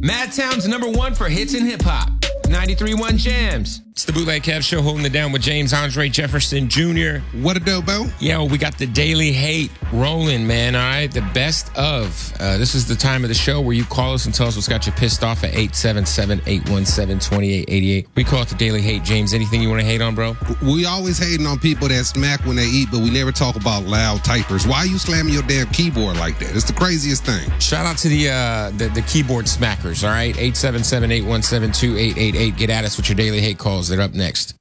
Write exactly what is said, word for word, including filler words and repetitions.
Madtown's number one for hits and hip hop. ninety-three point one Jams. It's the Bootleg Kev Show, holding it down with James Andre Jefferson Junior What a dope, Bo. Yo, we got the Daily Hate rolling, man. All right, the best of. Uh, this is the time of the show where you call us and tell us what's got you pissed off at eight seven seven, eight one seven, two eight eight eight. We call it the Daily Hate. James, anything you want to hate on, bro? We always hating on people that smack when they eat, but we never talk about loud typers. Why are you slamming your damn keyboard like that? It's the craziest thing. Shout out to the uh, the, the keyboard smackers, all right? eight seven seven, eight one seven, two eight eight eight. Get at us with your Daily Hate calls. They're up next.